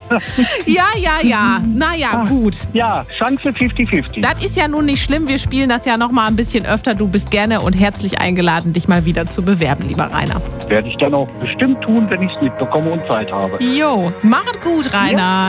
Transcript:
Ja. Naja, gut. Ja, Chance 50-50. Das ist ja nun nicht schlimm. Wir spielen das ja noch mal ein bisschen öfter. Du bist gerne und herzlich eingeladen, dich mal wieder zu bewerben, lieber Rainer. Werde ich dann auch bestimmt tun, wenn ich es mitbekomme und Zeit habe. Jo, mach es gut, Rainer. Ja.